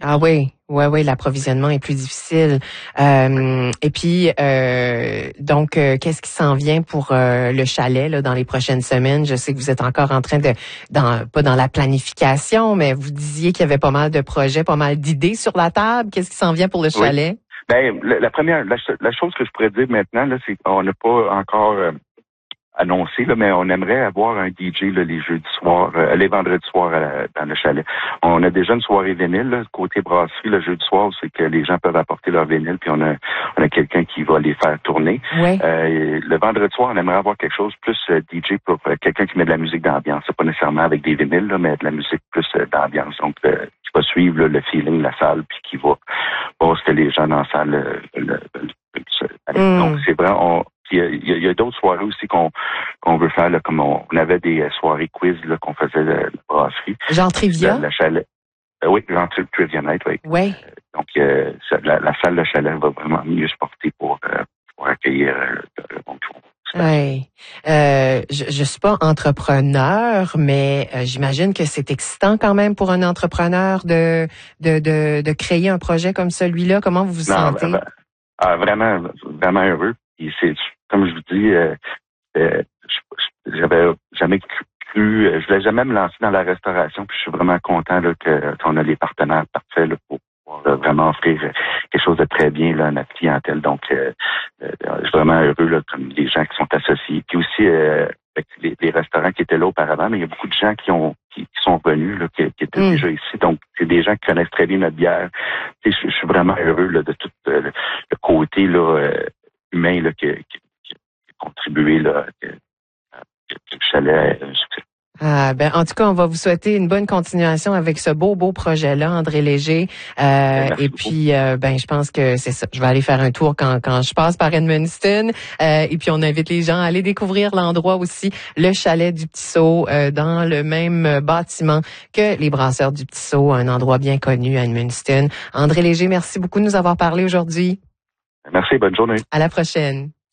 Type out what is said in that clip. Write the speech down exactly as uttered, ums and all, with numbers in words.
Ah oui, ouais, oui, l'approvisionnement est plus difficile. Euh, et puis, euh, donc, euh, qu'est-ce qui s'en vient pour euh, le chalet là, dans les prochaines semaines? Je sais que vous êtes encore en train de, dans, pas dans la planification, mais vous disiez qu'il y avait pas mal de projets, pas mal d'idées sur la table. Qu'est-ce qui s'en vient pour le Oui. chalet? Ben, la, la première, la, la chose que je pourrais dire maintenant, là, c'est qu'on n'a pas encore euh, annoncé, là, mais on aimerait avoir un D J là, les jeudis soirs, euh, les vendredis soirs à la, dans le chalet. On a déjà une soirée vinyle, là, côté brasserie, le jeudi soir, c'est que les gens peuvent apporter leur vinyle, puis on a, on a quelqu'un qui va les faire tourner. Oui. Euh, le vendredi soir, on aimerait avoir quelque chose plus euh, D J pour euh, quelqu'un qui met de la musique d'ambiance. C'est pas nécessairement avec des vinyles, là, mais de la musique plus euh, d'ambiance. Donc, euh, qui va suivre là, le feeling de la salle, puis qui va voir ce que les gens dans la salle euh, le, le, le, mm. Donc, c'est vrai, on il y a, il y a d'autres soirées aussi qu'on qu'on veut faire, là, comme on, on avait des soirées quiz là, qu'on faisait de la brasserie. Genre trivia? La, la chalet. Euh, oui, genre trivia night, oui. Oui. Euh, donc, euh, ça, la, la salle de chalet va vraiment mieux se porter pour, euh, pour accueillir euh, le monde. Oui. Euh, je, je suis pas entrepreneur, mais euh, j'imagine que c'est excitant quand même pour un entrepreneur de de de, de créer un projet comme celui-là. Comment vous vous non, sentez? Ben, ben, vraiment, vraiment heureux. Et c'est, comme je vous dis, euh, euh, j'avais jamais cru, je voulais jamais me lancer dans la restauration, puis je suis vraiment content là, que, qu'on a les partenaires parfaits là, pour pouvoir là, vraiment offrir quelque chose de très bien là, à notre clientèle. Donc, euh, euh, je suis vraiment heureux là, comme les gens qui sont associés. Puis aussi, euh, les, les restaurants qui étaient là auparavant, mais il y a beaucoup de gens qui ont qui, qui sont venus, là, qui, qui étaient mm. déjà ici. Donc, c'est des gens qui connaissent très bien notre bière. Je, je suis vraiment heureux là, de tout euh, le, le côté là, euh, humain là, qui, qui, qui a contribué là, que, que le chalet ait un succès. Ah, ben, en tout cas, on va vous souhaiter une bonne continuation avec ce beau, beau projet-là, André Léger. Euh, et puis, euh, ben, je pense que c'est ça. Je vais aller faire un tour quand, quand je passe par Edmundston. Euh, et puis, on invite les gens à aller découvrir l'endroit aussi, le chalet du Petit Saut, euh, dans le même bâtiment que les Brasseurs du Petit Saut, un endroit bien connu à Edmundston. André Léger, merci beaucoup de nous avoir parlé aujourd'hui. Merci, bonne journée. À la prochaine.